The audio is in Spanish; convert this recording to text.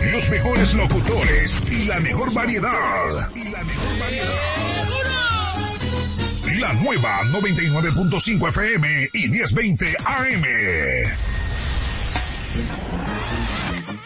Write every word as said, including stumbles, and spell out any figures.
Los mejores locutores y la mejor variedad. Y la mejor variedad. La nueva noventa y nueve punto cinco F M y diez veinte A M.